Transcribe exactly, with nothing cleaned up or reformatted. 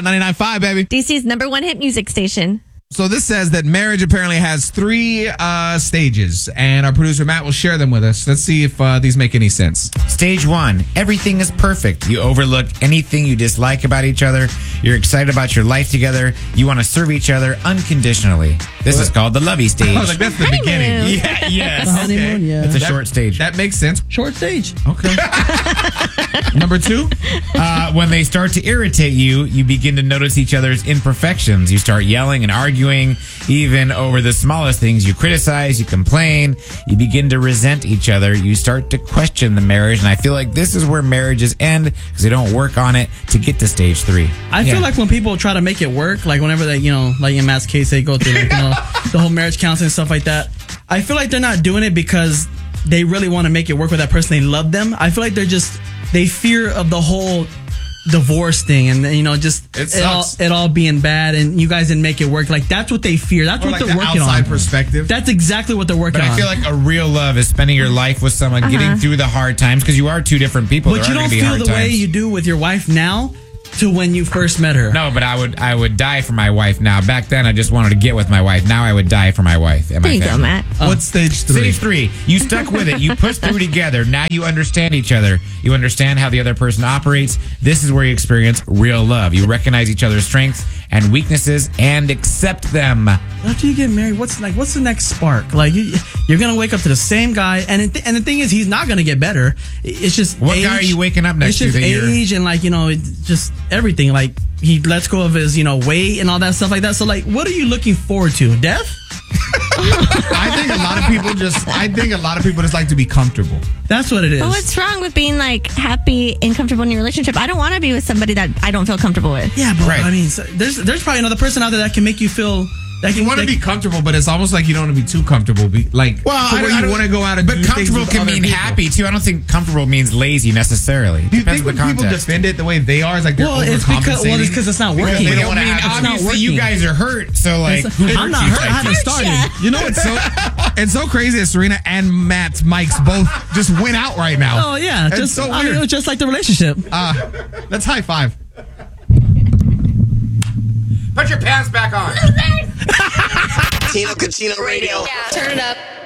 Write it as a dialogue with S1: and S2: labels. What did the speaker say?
S1: Hot ninety-nine point five, baby.
S2: D C's number one hit music station.
S1: So this says that marriage apparently has three uh, stages, and our producer Matt will share them with us. Let's see if uh, these make any sense.
S3: Stage one, everything is perfect. You overlook anything you dislike about each other. You're excited about your life together. You want to serve each other unconditionally. This is called the lovey stage.
S1: I was like, that's the
S2: Honeymoon.
S1: beginning.
S3: Yeah, yes.
S4: The honeymoon, yeah.
S3: It's a
S1: That-
S3: short stage.
S1: That makes sense.
S4: Short stage.
S1: Okay. Number two.
S3: Uh, when they start to irritate you, you begin to notice each other's imperfections. You start yelling and arguing, even over the smallest things. You criticize, you complain, you begin to resent each other. You start to question the marriage. And I feel like this is where marriages end because they don't work on it to get to stage three.
S4: I
S3: Yeah.
S4: feel like when people try to make it work, like whenever they, you know, like in Matt's case, they go through like, you know, the whole marriage counseling and stuff like that. I feel like they're not doing it because they really want to make it work with that person. They love them. I feel like they're just, they fear of the whole divorce thing and, you know, just
S1: It
S4: it, all,
S1: sucks.
S4: it all being bad and you guys didn't make it work. Like, that's what they fear. That's
S1: Or
S4: what
S1: like
S4: they're
S1: the
S4: working
S1: outside
S4: on.
S1: perspective.
S4: That's exactly what they're working
S3: But
S4: on.
S3: I feel like a real love is spending your life with someone, getting through the hard times, because you are two different people.
S4: but
S3: There
S4: you
S3: are
S4: don't
S3: gonna be
S4: feel
S3: hard
S4: the way
S3: times.
S4: you do with your wife now to when you first met her.
S3: No, but I would I would die for my wife now. Back then, I just wanted to get with my wife. Now I would die for my wife and my
S2: There you go,
S3: family.
S2: Matt.
S1: What's stage three?
S3: Stage three, you stuck with it. You pushed through together. Now you understand each other. You understand how the other person operates. This is where you experience real love. You recognize each other's strengths and weaknesses and accept them.
S4: After you get married, what's like what's the next spark? Like you, you're gonna wake up to the same guy, and it, and the thing is, he's not gonna get better. It's just
S3: What
S4: age.
S3: guy are you waking up next
S4: It's just
S3: to that you're-
S4: age and like you know, it's just everything. Like he lets go of his you know weight and all that stuff like that. So like, what are you looking forward to? Death?
S1: I think a lot of people just. I think a lot of people just like to be comfortable.
S4: That's what it is.
S2: But what's wrong with being like happy and comfortable in your relationship? I don't want to be with somebody that I don't feel comfortable with.
S4: yeah, but
S3: Right.
S4: I mean, so there's there's probably another person out there that can make you feel that
S1: You want to be comfortable, but it's almost like you don't want to be too comfortable. Be, like,
S3: Well,
S1: to
S3: I
S1: where
S3: don't- I
S1: you
S3: don't-
S1: want to go out and
S3: but
S1: do things
S3: comfortable
S1: with
S3: can
S1: other
S3: mean
S1: people.
S3: happy too. I don't think comfortable means lazy necessarily.
S1: Do you
S3: Depends
S1: think
S3: on
S1: when
S3: the
S1: people
S3: context.
S1: defend it the way they are, it's like they're
S4: Well, it's because well,
S1: overcompensating?
S4: it's because it's not
S1: Because
S4: working.
S1: they
S3: I
S1: don't want to
S3: mean,
S1: have.
S4: It's not
S3: obviously you
S4: working.
S3: guys are hurt, so like,
S4: It's-
S3: who
S4: I'm
S3: hurt
S4: not
S3: you
S4: hurt. I
S3: type
S4: haven't
S3: thing.
S4: started.
S1: You know what's so it's so crazy that Serena and Matt's mics both just went out right now.
S4: Oh yeah,
S1: It's
S4: just
S1: so
S4: I mean,
S1: weird.
S4: just like the relationship.
S1: Uh, let's high five.
S3: Put your pants back on.
S5: Tino Cucino Radio.
S6: Turn it up.